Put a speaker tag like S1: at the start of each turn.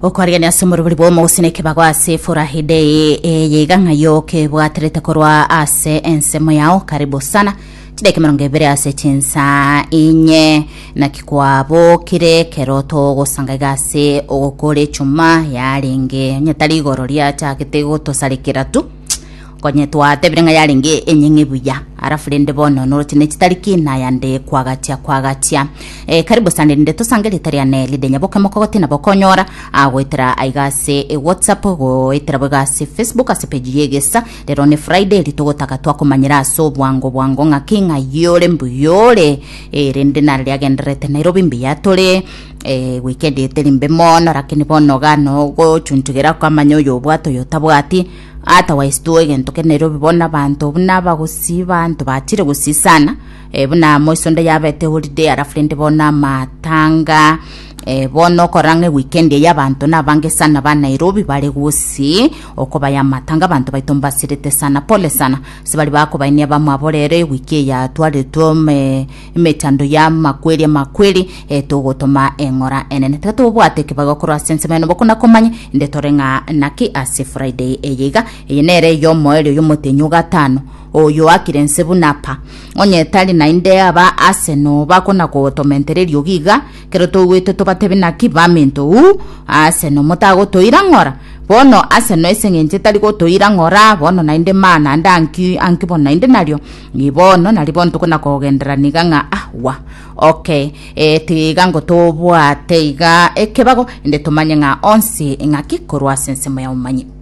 S1: Okwaria ni asumuru buri bo musine kibagwa ase furahide yega ngayo ke bwaterete korwa ase ensemo yao karibu sana chideke maronge bere ase chinsa inye na kikwabo kire keroto gosanga gase ogokore chuma yaringe nyatari gororia chakete gotosalikira tu konye twatebirenga yaringe enyenye buya arafurende bono norotine chitariki na yande kwagatia karibu sana ndende tosangeli tariane lidenya bokamoko na bokonyora agwetera aigase WhatsApp go etera bogase Facebook ase page yegesa lero ne Friday litogotaka twakomanyira so bwango ngakinga yore mbuyore rende na lyagendrete Nairobi mbiya tole weekend etelimbe mono rakini bono gano go chuntugera kwa manyoyo bwato yotabwati ata waistuwe gentoke Nairobi bona bantu buna bagusiba bantu batire gusisana buna moisonda yabete holiday arafrende bona matanga bono korange weekend ya bantu nabange sana ba Nairobi bale gusi okoba ya matanga bantu baitomba sirete sana pole sana sibali bako bainia ba mwaborere wiki ya twale tome metando ya makweli tugotoma engora enene tatu bwate kibagokora sense meno bokuna komanye ndetorenga naki ase Friday eyega yenere yo moelio yo motenyu gatano oyo akirense bunapa onye tali na inde aba Arsenal bakona ko tomentererio giga kero to wete to batebe na kibamento Arsenal motago to irangora bono Arsenal esengenje tali ko to irangora bono na inde mana ndanki bona inde naryo ngibono nalibon to kuna ko gendera niganga wa okay tigango to bwate iga ekebago inde tomanye nga 11 ngaki korwa sense ya umanyi